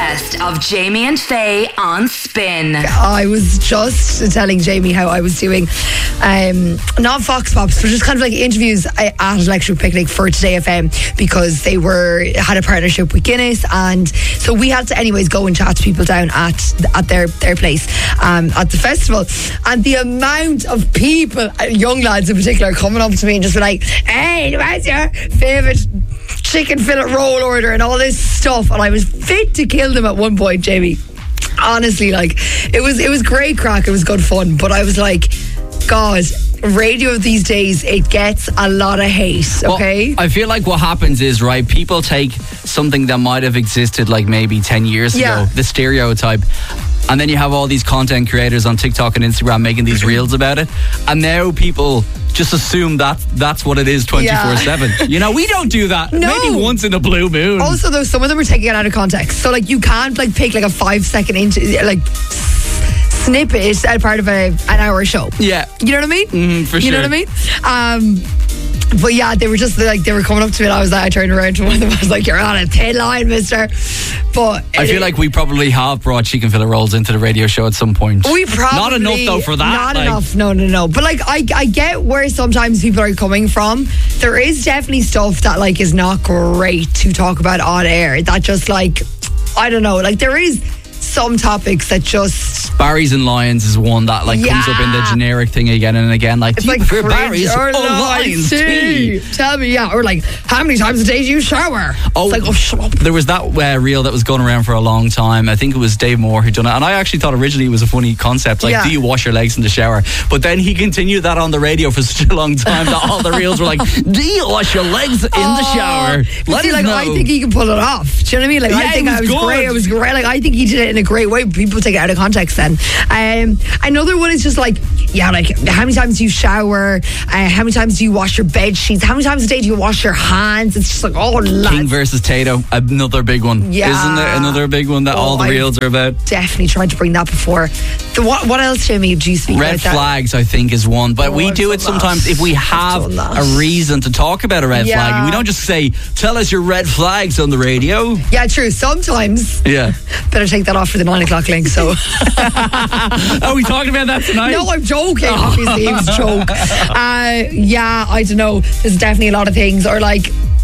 best of Jamie and Faye on Spin. I was just telling Jamie how I was doing, not Fox Pops, but just kind of like interviews at Electric Picnic for Today FM, because they had a partnership with Guinness, and so we had to anyways go and chat to people down at their place at the festival. And the amount of people, young lads in particular, coming up to me and just be like, "Hey, what's your favourite chicken fillet roll order?" and all this stuff. And I was fit to kill them at one point, Jamie. Honestly, like, it was great crack, it was good fun, but I was like, God, radio these days, it gets a lot of hate, okay? Well, I feel like what happens is, right, people take something that might have existed like maybe 10 years ago, the stereotype, and then you have all these content creators on TikTok and Instagram making these reels about it, and now people just assume that's what it is 24/7. You know, we don't do that. No. Maybe once in a blue moon. Also, though, some of them are taking it out of context. So, like, you can't, like, pick, like, a 5-second snippet as part of an hour show. Yeah. You know what I mean? For you sure. know what I mean? But yeah, they were just like, they were coming up to me, and I turned around to one of them, I was like, "You're on a thin line, mister." But I feel like we probably have brought chicken fillet rolls into the radio show at some point. We probably... Not enough, though, for that. Not enough, no. But, like, I get where sometimes people are coming from. There is definitely stuff that, like, is not great to talk about on air. That just, like, I don't know. Like, there is some topics that just... Barry's and Lions is one that, like, comes up in the generic thing again and again. Like, it's do you like prefer Barry's or Lions tea? Tell me, or like, how many times a day do you shower? Oh, it's like, shut up. There was that reel that was going around for a long time. I think it was Dave Moore who done it, and I actually thought originally it was a funny concept, like, do you wash your legs in the shower? But then he continued that on the radio for such a long time that all the reels were like, do you wash your legs in the shower? Let us know. I think he can pull it off. Do you know what I mean? Like, I think I was great. It was great. Like, I think he did it in a great way. People take it out of context then. Another one is just like, like, how many times do you shower? How many times do you wash your bed sheets? How many times a day do you wash your hands? It's just like, King versus Tato, another big one. Yeah. Isn't there another big one that all the reels are about? Definitely tried to bring that before. What else, Jamie, do you speak about? Red flags, I think, is one. But we do it sometimes if we have a reason to talk about a red flag. We don't just say, tell us your red flags on the radio. Yeah, true. Sometimes. Yeah. Better take that off for the 9 o'clock link, so... Are we talking about that tonight? No, I'm joking. Obviously, it was a joke. Yeah, I don't know. There's definitely a lot of things. Or, like,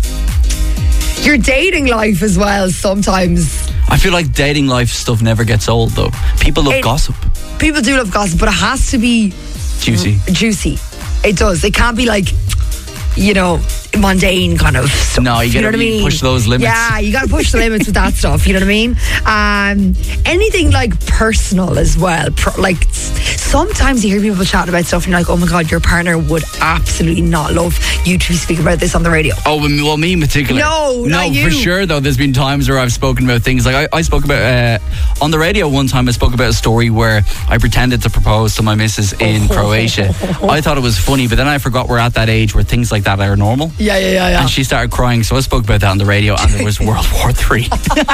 your dating life as well sometimes. I feel like dating life stuff never gets old, though. People love gossip. People do love gossip, but it has to be... Juicy. It does. It can't be like, you know, mundane kind of stuff. No, you gotta push those limits. Yeah, you gotta push the limits with that stuff. You know what I mean? Anything like personal as well. Like, sometimes you hear people chatting about stuff and you're like, oh my God, your partner would absolutely not love you to be speaking about this on the radio. Oh, well, me in particular. No, not you. For sure, though. There's been times where I've spoken about things. Like, I spoke about, on the radio one time, I spoke about a story where I pretended to propose to my missus in Croatia. I thought it was funny, but then I forgot we're at that age where things like that are normal. Yeah. And she started crying, so I spoke about that on the radio, and there was World War III.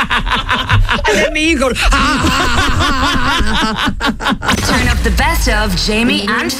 And then me, you go... Turn up the best of Jamie and